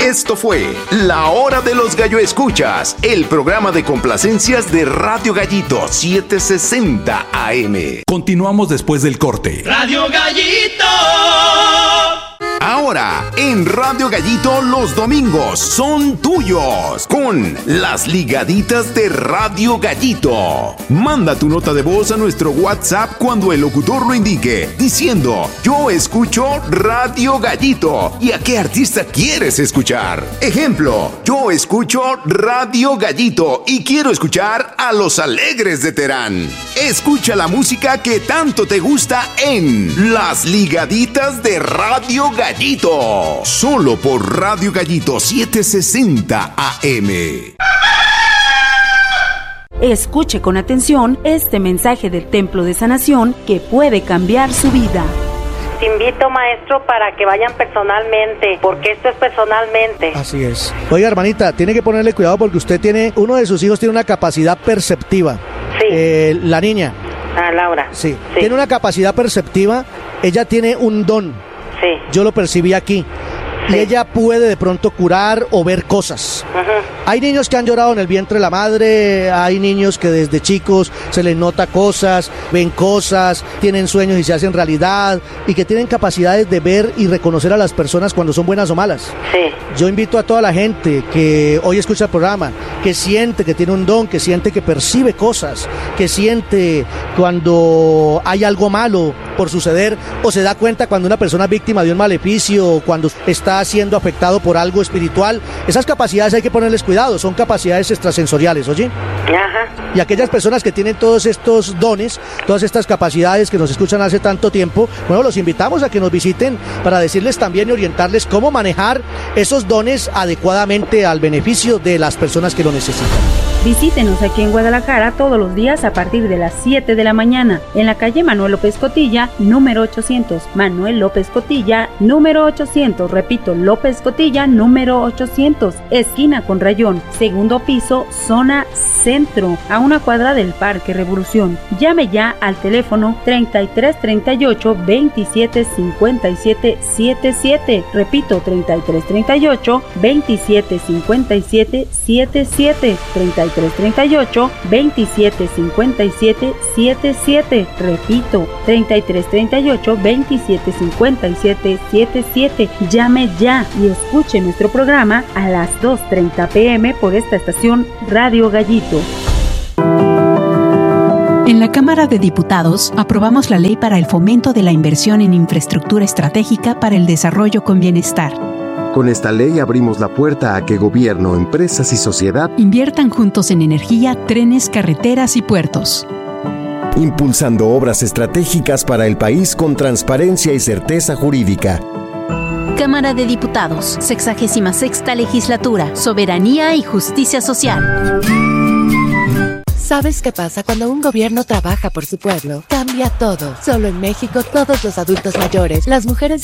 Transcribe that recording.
Esto fue La Hora de los Gallo Escuchas, el programa de complacencias de Radio Gallito 760 AM. Continuamos después del corte. Radio Gallito. Ahora, en Radio Gallito los domingos son tuyos con las ligaditas de Radio Gallito. Manda tu nota de voz a nuestro WhatsApp cuando el locutor lo indique, diciendo: yo escucho Radio Gallito y a qué artista quieres escuchar. Ejemplo: yo escucho Radio Gallito y quiero escuchar a Los Alegres de Terán. Escucha la música que tanto te gusta en las ligaditas de Radio Gallito, solo por Radio Gallito 760 AM. Escuche con atención este mensaje del Templo de Sanación que puede cambiar su vida. Te invito, maestro, para que vayan personalmente, porque esto es personalmente. Así es. Oiga, hermanita, tiene que ponerle cuidado porque usted uno de sus hijos tiene una capacidad perceptiva. Sí. La niña. Laura. Sí. Tiene una capacidad perceptiva, ella tiene un don. Sí. Yo lo percibí aquí. Y ella puede de pronto curar o ver cosas. Hay niños que han llorado en el vientre de la madre, hay niños que desde chicos se les nota cosas, ven cosas, tienen sueños y se hacen realidad, y que tienen capacidades de ver y reconocer a las personas cuando son buenas o malas. Sí. Yo invito a toda la gente que hoy escucha el programa, que siente que tiene un don, que siente que percibe cosas, que siente cuando hay algo malo por suceder, o se da cuenta cuando una persona es víctima de un maleficio, o cuando está siendo afectado por algo espiritual. Esas capacidades hay que ponerles cuidado, son capacidades extrasensoriales, ¿oye? Ajá. Y aquellas personas que tienen todos estos dones, todas estas capacidades, que nos escuchan hace tanto tiempo, bueno, los invitamos a que nos visiten para decirles también y orientarles cómo manejar esos dones adecuadamente al beneficio de las personas que lo necesitan. Visítenos aquí en Guadalajara todos los días a partir de las 7 de la mañana, en la calle Manuel López Cotilla, número 800. Manuel López Cotilla, número 800. Repito, López Cotilla, número 800. Esquina con Rayón, segundo piso, zona centro, a una cuadra del Parque Revolución. Llame ya al teléfono 3338 27 57 77. Repito, 3338 27 57 77. 3338 27 57 77. Repito, 3338 27 57 77. Llame ya y escuche nuestro programa a las 2:30 p.m. por esta estación Radio Gallito. En la Cámara de Diputados aprobamos la ley para el fomento de la inversión en infraestructura estratégica para el desarrollo con bienestar. Con esta ley abrimos la puerta a que gobierno, empresas y sociedad inviertan juntos en energía, trenes, carreteras y puertos, impulsando obras estratégicas para el país con transparencia y certeza jurídica. Cámara de Diputados, 66ª Legislatura, Soberanía y Justicia Social. ¿Sabes qué pasa cuando un gobierno trabaja por su pueblo? Cambia todo. Solo en México, todos los adultos mayores, las mujeres